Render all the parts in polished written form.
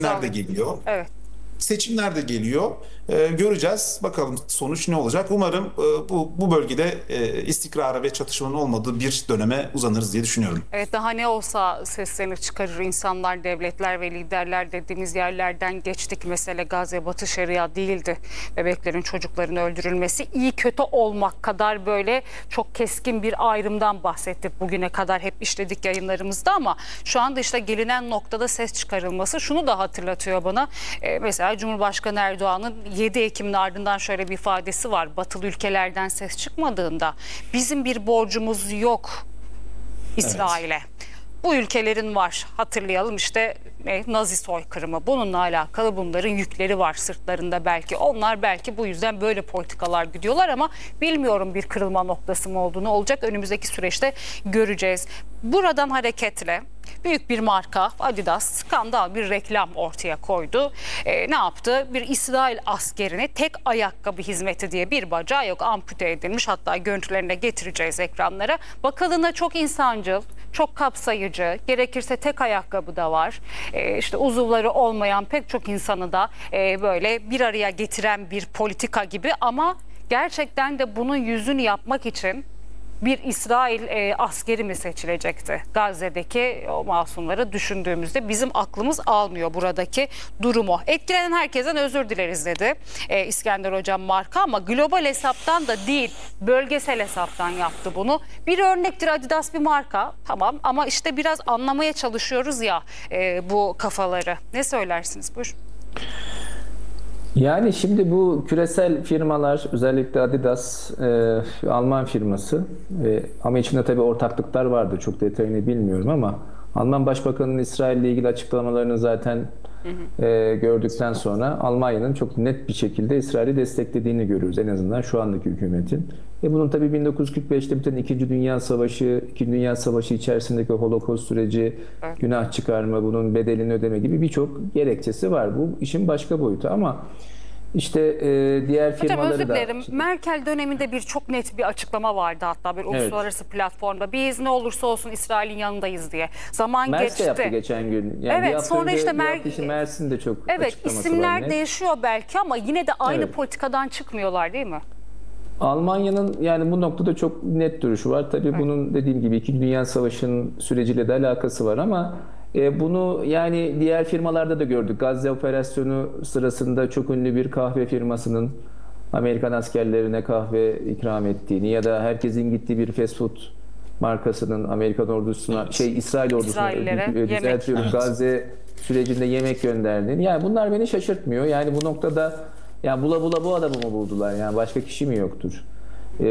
Nerede Tabii. geliyor? Evet. Seçimler de geliyor. Göreceğiz. Bakalım sonuç ne olacak? Umarım bu bölgede istikrara ve çatışmanın olmadığı bir döneme uzanırız diye düşünüyorum. Evet, daha ne olsa seslerini çıkarır insanlar, devletler ve liderler dediğimiz yerlerden geçtik. Mesele Gazze, Batı Şeria değildi. Bebeklerin, çocukların öldürülmesi iyi kötü olmak kadar böyle çok keskin bir ayrımdan bahsettik bugüne kadar. Hep işledik yayınlarımızda ama şu anda işte gelinen noktada ses çıkarılması şunu da hatırlatıyor bana. Mesela Cumhurbaşkanı Erdoğan'ın 7 Ekim'in ardından şöyle bir ifadesi var. Batılı ülkelerden ses çıkmadığında bizim bir borcumuz yok Evet. İsrail'e. Bu ülkelerin var. Hatırlayalım işte Nazi soykırımı. Bununla alakalı bunların yükleri var sırtlarında belki. Onlar belki bu yüzden böyle politikalar gidiyorlar ama bilmiyorum bir kırılma noktası mı olduğunu olacak. Önümüzdeki süreçte göreceğiz. Buradan hareketle büyük bir marka Adidas skandal bir reklam ortaya koydu. Ne yaptı? Bir İsrail askerine tek ayakkabı hizmeti diye bir bacağı yok ampute edilmiş. Hatta görüntülerini de getireceğiz ekranlara. Bakıldığında çok insancıl, çok kapsayıcı, gerekirse tek ayakkabı da var. İşte uzuvları olmayan pek çok insanı da böyle bir araya getiren bir politika gibi ama gerçekten de bunun yüzünü yapmak için bir İsrail askeri mi seçilecekti? Gazze'deki o masumları düşündüğümüzde bizim aklımız almıyor buradaki durumu. Etkilenen herkesten özür dileriz dedi İskender Hocam marka ama global hesaptan da değil bölgesel hesaptan yaptı bunu. Bir örnektir Adidas bir marka tamam ama işte biraz anlamaya çalışıyoruz ya bu kafaları. Ne söylersiniz? Buyur. Yani şimdi bu küresel firmalar özellikle Adidas Alman firması ama içinde tabii ortaklıklar vardı çok detayını bilmiyorum ama Alman Başbakanı'nın İsrail ile ilgili açıklamalarını zaten gördükten sonra Almanya'nın çok net bir şekilde İsrail'i desteklediğini görüyoruz en azından şu andaki hükümetin. Bunun tabii 1945'te biten İkinci Dünya Savaşı içerisindeki Holocaust süreci, Evet. günah çıkarma, bunun bedelini ödeme gibi birçok gerekçesi var. Bu işin başka boyutu ama işte diğer Hocam özür firmaları da... dilerim. Merkel döneminde bir çok net bir açıklama vardı hatta bir Evet. uluslararası platformda. Biz ne olursa olsun İsrail'in yanındayız diye. Zaman Mers de yaptı geçti. geçen gün. Yani bir Evet hafta sonra önce işte bir hafta içi Mers'in de çok evet açıklaması var isimler net. değişiyor belki ama yine de aynı Evet. politikadan çıkmıyorlar değil mi? Almanya'nın yani bu noktada çok net duruşu var. Tabii Evet. bunun dediğim gibi İkinci Dünya Savaşı'nın süreciyle de alakası var ama bunu yani diğer firmalarda da gördük. Gazze operasyonu sırasında çok ünlü bir kahve firmasının Amerikan askerlerine kahve ikram ettiğini ya da herkesin gittiği bir fast food markasının Amerikan ordusuna Evet. İsrail ordusuna İsraillere yemek. düzeltiyorum Evet. Gazze sürecinde yemek gönderdiğini. Yani bunlar beni şaşırtmıyor. Yani bu noktada ya bula bula bu adamı mı buldular? Yani başka kişi mi yoktur? Ee,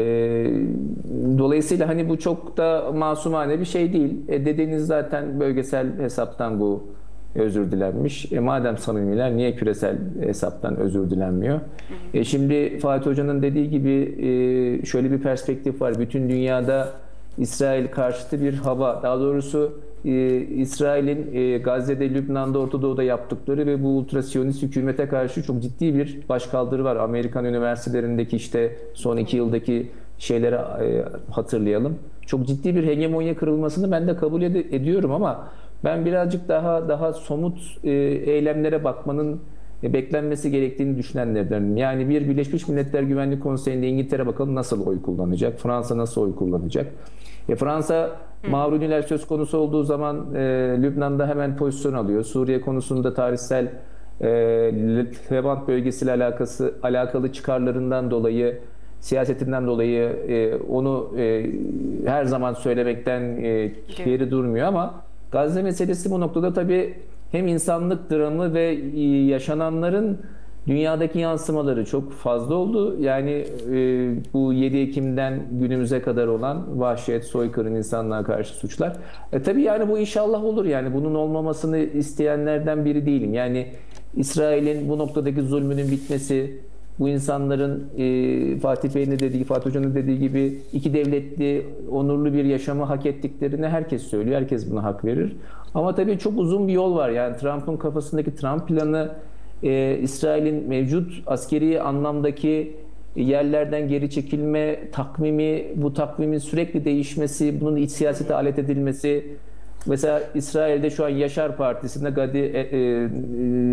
Dolayısıyla hani bu çok da masumane bir şey değil. Dediğiniz zaten bölgesel hesaptan bu özür dilenmiş. Madem samimiler niye küresel hesaptan özür dilenmiyor? Şimdi Fatih Hoca'nın dediği gibi şöyle bir perspektif var. Bütün dünyada İsrail karşıtı bir hava, daha doğrusu İsrail'in Gazze'de, Lübnan'da, Orta Doğu'da yaptıkları ve bu ultrasiyonist hükümete karşı çok ciddi bir başkaldırı var. Amerikan üniversitelerindeki işte son 2 yıldaki şeyleri hatırlayalım. Çok ciddi bir hegemonya kırılmasını ben de kabul ediyorum ama ben birazcık daha somut eylemlere bakmanın beklenmesi gerektiğini düşünenlerdenim. Yani bir Birleşmiş Milletler Güvenlik Konseyi'nde İngiltere bakalım nasıl oy kullanacak, Fransa nasıl oy kullanacak? Fransa Mavruniler söz konusu olduğu zaman Lübnan'da hemen pozisyon alıyor. Suriye konusunda tarihsel Levant bölgesiyle alakalı çıkarlarından dolayı, siyasetinden dolayı onu her zaman söylemekten geri durmuyor ama Gazze meselesi bu noktada tabii hem insanlık dramı ve yaşananların dünyadaki yansımaları çok fazla oldu. Yani bu 7 Ekim'den günümüze kadar olan vahşet, soykırım, insanlığa karşı suçlar. Tabii yani bu inşallah olur. Yani bunun olmamasını isteyenlerden biri değilim. Yani İsrail'in bu noktadaki zulmünün bitmesi, bu insanların Fatih Bey'in de dediği, Fatih Hoca'nın dediği gibi iki devletli, onurlu bir yaşamı hak ettiklerini herkes söylüyor. Herkes buna hak verir. Ama tabii çok uzun bir yol var. Yani Trump'ın kafasındaki Trump planı İsrail'in mevcut askeri anlamdaki yerlerden geri çekilme takvimi, bu takvimin sürekli değişmesi, bunun iç siyasete alet edilmesi, Mesela İsrail'de şu an Yaşar Partisi'nde Gadi